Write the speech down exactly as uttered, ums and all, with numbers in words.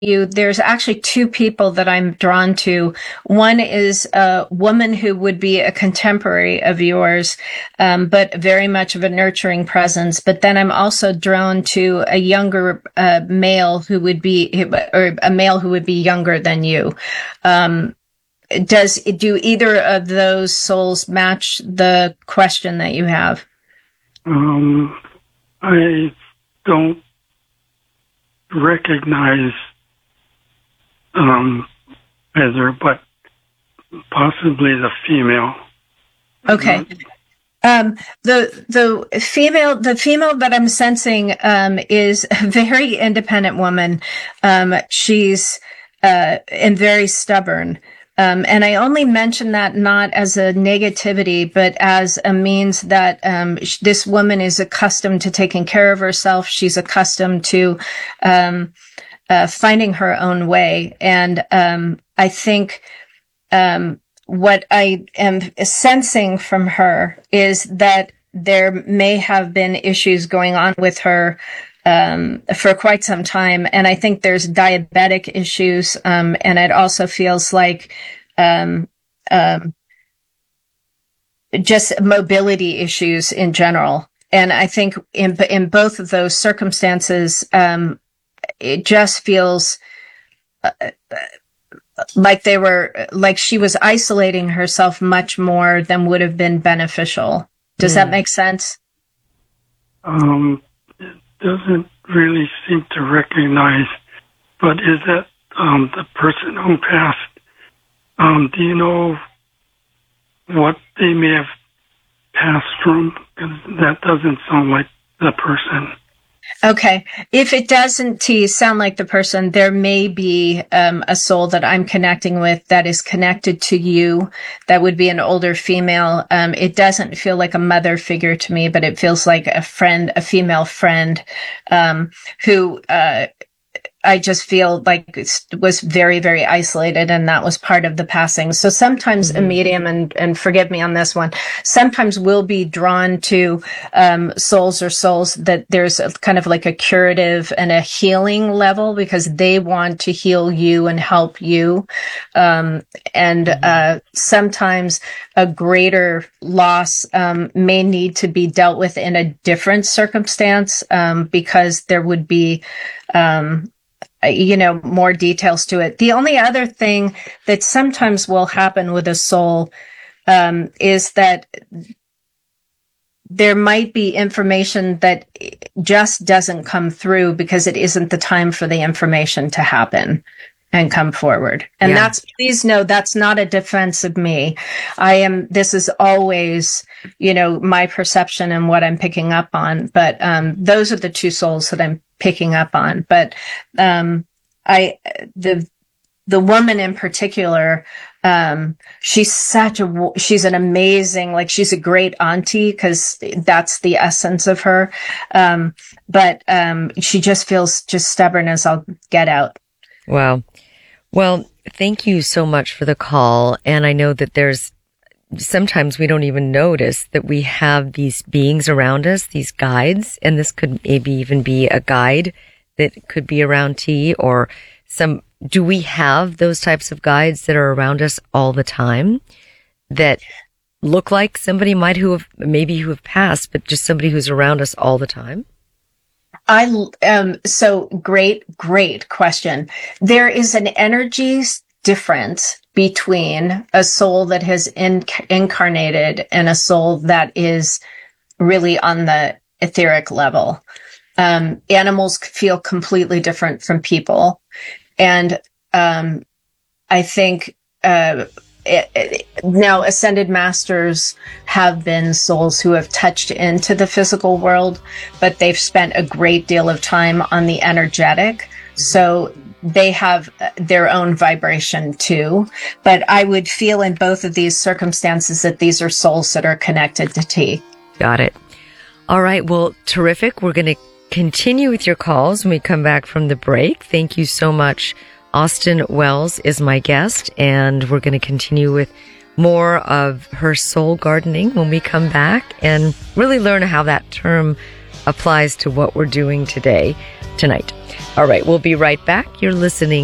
you, there's actually two people that I'm drawn to. One is a woman who would be a contemporary of yours, um, but very much of a nurturing presence. But then I'm also drawn to a younger uh, male who would be, or a male who would be younger than you. Um, does do either of those souls match the question that you have? Um, I don't recognize um, either, but possibly the female. Okay. Um, the the female the female that I'm sensing um, is a very independent woman. Um, she's uh, and very stubborn. Um, and I only mention that not as a negativity, but as a means that um, sh- this woman is accustomed to taking care of herself. She's accustomed to um, uh, finding her own way. And um, I think um, what I am sensing from her is that there may have been issues going on with her um, for quite some time. And I think there's diabetic issues. Um, and it also feels like, um, um, just mobility issues in general. And I think in, in both of those circumstances, um, it just feels, uh, like they were, like she was isolating herself much more than would have been beneficial. Does mm. that make sense? Um, doesn't really seem to recognize, but is that um, the person who passed? Um, do you know what they may have passed from? Because that doesn't sound like the person. Okay. If it doesn't to sound like the person, there may be um, a soul that I'm connecting with that is connected to you. That would be an older female. Um, it doesn't feel like a mother figure to me, but it feels like a friend, a female friend, um, who, uh, I just feel like it was very, very isolated, and that was part of the passing. So sometimes mm-hmm. a medium, and, and forgive me on this one, sometimes we'll be drawn to um, souls or souls that there's a, kind of like a curative and a healing level because they want to heal you and help you. Um, and mm-hmm. uh, sometimes a greater loss um, may need to be dealt with in a different circumstance um, because there would be um you know, more details to it. The only other thing that sometimes will happen with a soul um, is that there might be information that just doesn't come through because it isn't the time for the information to happen and come forward. And yeah. that's, please know, that's not a defense of me. I am, this is always, you know, my perception and what I'm picking up on. But um, those are the two souls that I'm picking up on. But um, I, the, the woman in particular, um, she's such a, she's an amazing, like she's a great auntie because that's the essence of her. Um, but um, she just feels just stubborn as I'll get out. Wow. Well, thank you so much for the call. And I know that there's sometimes we don't even notice that we have these beings around us, these guides, and this could maybe even be a guide that could be around T or some, do we have those types of guides that are around us all the time that look like somebody might who have, maybe who have passed, but just somebody who's around us all the time? I, um, so great, great question. There is an energy difference between a soul that has in, incarnated and a soul that is really on the etheric level. Um, animals feel completely different from people. And, um, I think, uh, It, it, now ascended masters have been souls who have touched into the physical world, but they've spent a great deal of time on the energetic. So they have their own vibration too. But I would feel in both of these circumstances that these are souls that are connected to T. Got it. All right. Well, terrific. We're going to continue with your calls when we come back from the break. Thank you so much. Austin Wells is my guest, and we're going to continue with more of her soul gardening when we come back and really learn how that term applies to what we're doing today, tonight. All right, we'll be right back. You're listening